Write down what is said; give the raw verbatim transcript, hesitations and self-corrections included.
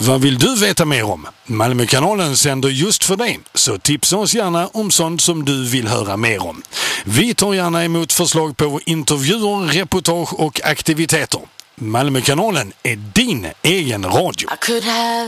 Vad vill du veta mer om? Malmökanalen sänder just för dig, så tipsa oss gärna om sånt som du vill höra mer om. Vi tar gärna emot förslag på intervjuer, reportage och aktiviteter. Malmökanalen är din egen radio.